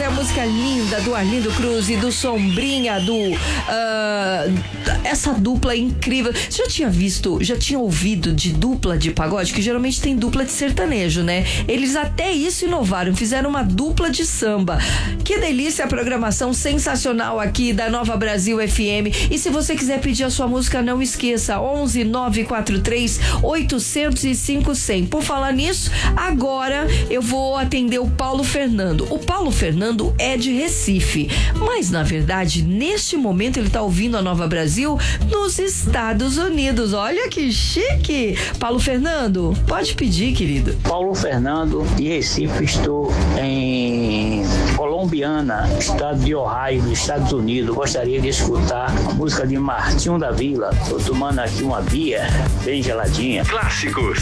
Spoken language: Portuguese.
a música linda do Arlindo Cruz e do Sombrinha, essa dupla incrível. Você já tinha ouvido de dupla de pagode? Que geralmente tem dupla de sertanejo, né? Eles até isso inovaram, fizeram uma dupla de samba. Que delícia, a programação sensacional aqui da Nova Brasil FM. E se você quiser pedir a sua música, não esqueça, 11 943 805 100. Por falar nisso, agora eu vou atender o Paulo Fernando. O Paulo Fernando é de Recife, mas na verdade, neste momento ele tá ouvindo a Nova Brasil nos Estados Unidos. Olha que chique! Paulo Fernando, pode pedir, querido. Paulo Fernando, de Recife, estou em Colombiana, estado de Ohio, dos Estados Unidos. Gostaria de escutar a música de Martinho da Vila. Estou tomando aqui uma bia bem geladinha. Clássicos.